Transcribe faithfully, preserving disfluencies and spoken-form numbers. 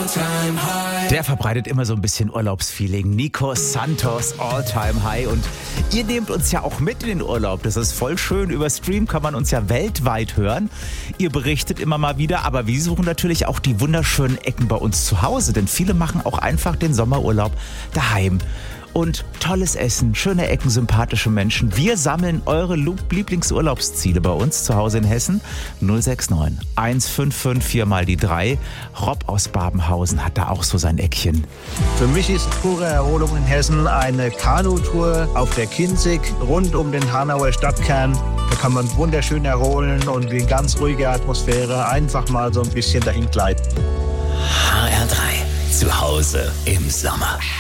Der verbreitet immer so ein bisschen Urlaubsfeeling. Nico Santos, All Time High. Und ihr nehmt uns ja auch mit in den Urlaub. Das ist voll schön. Über Stream kann man uns ja weltweit hören. Ihr berichtet immer mal wieder, aber wir suchen natürlich auch die wunderschönen Ecken bei uns zu Hause. Denn viele machen auch einfach den Sommerurlaub daheim. Und tolles Essen, schöne Ecken, sympathische Menschen. Wir sammeln eure Lieblingsurlaubsziele bei uns zu Hause in Hessen. null sechs neun eins fünf fünf vier mal die drei. Rob aus Babenhausen hat da auch so sein Eckchen. Für mich ist pure Erholung in Hessen eine Kanutour auf der Kinzig rund um den Hanauer Stadtkern. Da kann man wunderschön erholen und in ganz ruhiger Atmosphäre einfach mal so ein bisschen dahin gleiten. H R drei, zu Hause im Sommer.